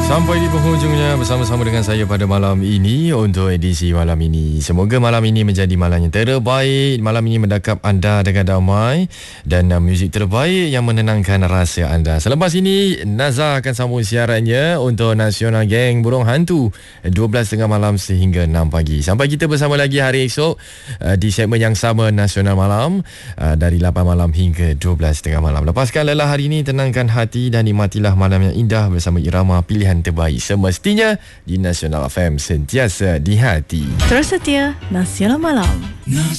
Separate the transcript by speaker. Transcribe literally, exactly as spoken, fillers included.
Speaker 1: Sampai di penghujungnya bersama-sama dengan saya pada malam ini untuk edisi malam ini. Semoga malam ini menjadi malam yang terbaik. Malam ini mendakap anda dengan damai dan uh, muzik terbaik yang menenangkan rasa anda. Selepas ini Nazar akan sambung siarannya untuk Nasional Geng Burung Hantu dua belas tiga puluh malam sehingga enam pagi. Sampai kita bersama lagi hari esok uh, di segmen yang sama Nasional Malam uh, dari lapan malam hingga dua belas tiga puluh malam. Lepaskan lelah hari ini, tenangkan hati dan nikmatilah malam yang indah bersama irama pilihan terbaik semestinya di Nasional F M, sentiasa di hati.
Speaker 2: Terus setia Nasional Malam.